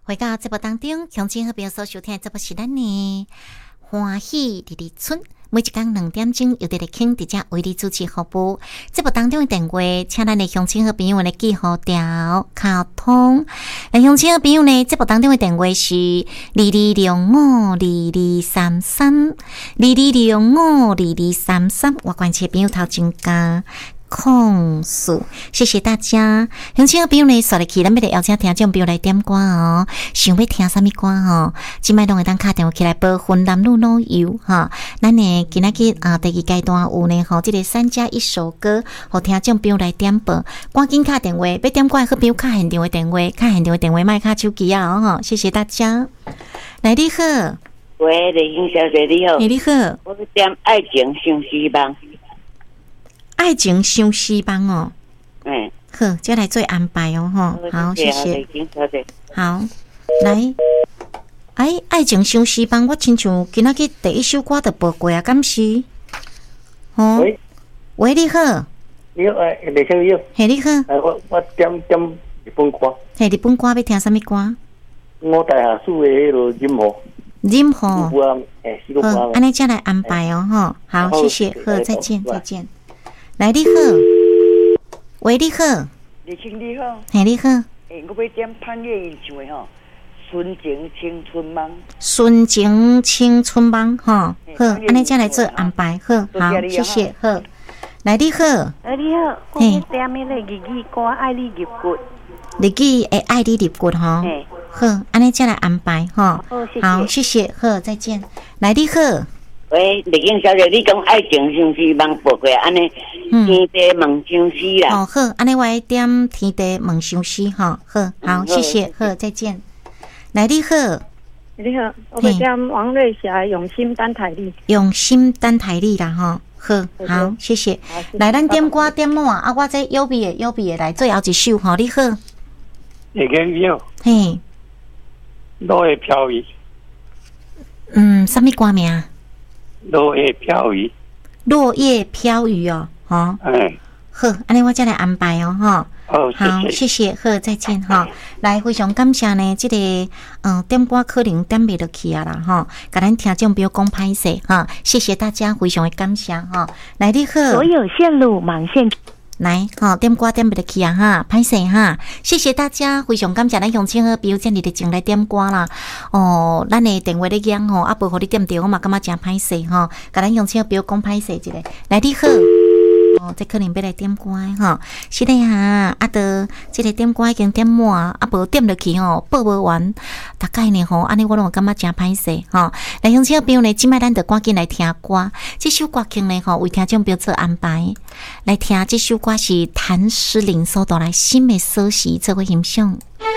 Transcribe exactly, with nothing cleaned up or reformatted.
回到节目当中，乡亲和朋友所收听的节目是咱的欢喜日日村。每一天两点钟，有得来听伫遮为你主持服务。节目当中的电话，请咱的乡亲和朋友来记好条卡通。那乡亲和朋友呢，节目当中的电话是二二六五二二三三，二二六五二二三三。我关切朋友头前加控诉，谢谢大家。乡亲和朋友呢，刷入去，咱要来邀请听众朋友来点歌哦。想要听啥物歌哦？即摆拢会当打电话起来报分男女老幼哈。咱呢今仔日啊，第二阶段有呢吼，即、这个三加一首歌，互听众朋友来点报。赶紧打电话，要点歌好朋友打现场的电话，打现场的电话莫打手机啊哦。谢谢大家。来，你好。 喂，李英小姐你好。 你好。 我点爱情相思梦。 爱情相思梦哦， 嗯， 好，再来做安排哦，哈，好，谢谢，好，来，哎，爱情相思梦，我亲像今仔日第一首歌就播过啊，敢是？哦，喂，喂，你好， 你好，哎，李先生， 嘿，你好， 哎，我我点点日本歌， 嘿，日本歌要听什么歌？ 我大下属的迄个任何， 任何， 好， 安尼再来安排哦，哈，好，谢谢，好，再见，再见。来，你好，喂，你好， 李青你好， 嘿，你好， 诶，我要点潘越云唱的吼，纯情青春梦， 纯情青春梦，哈，好，安尼再来做安排，好，好，谢谢，好，来，你好， 哎，你好，我点迄个日语歌《爱你入骨》， 日语会爱你入骨哈，好，安尼再来安排哈，好，谢谢，好，再见，来，你好。 喂，丽英小姐，你讲爱情相思梦报过安尼，天地梦相思啦。 哦，好，安尼我点天地梦相思哈，好，好，谢谢，好，再见。来，你好， 你好，我要点王瑞霞用心等待你， 用心等待你啦哈，好，好，谢谢。来，咱点歌点满啊，我再右边的右边的来最后一首哈，你好。 你好， 嘿， 落叶飘雨。 嗯，什么歌名？ 落叶飘雨， 落叶飘雨哦，哈， 哎， 好，安尼我再来安排哦，哈， 好， 好，谢谢，好，再见哈。来，非常感谢呢，这个嗯点歌可能点不落去啊啦，哈，甲咱听众朋友讲歹势哈，谢谢大家，非常的感谢哈。来，你好， 所有线路忙线。 来，哈，点歌点不落去啊，哈，歹势哈，谢谢大家，非常感谢咱乡亲和朋友这里的进来点歌啦。哦，咱的电话咧响吼，啊，无互你点着，我嘛感觉真歹势吼，甲咱乡亲和朋友讲歹势一个。来，你好，哦，这可能要来点歌吼，是的哈，啊，得这个点歌已经点满，啊，无点落去吼，报无完，大概呢吼，安尼我拢感觉真歹势吼。来，乡亲和朋友呢，即摆咱得赶紧来听歌，这首歌曲呢吼，为听众朋友做安排，来听这首歌是谭诗玲所带来新的锁匙，做伙欣赏。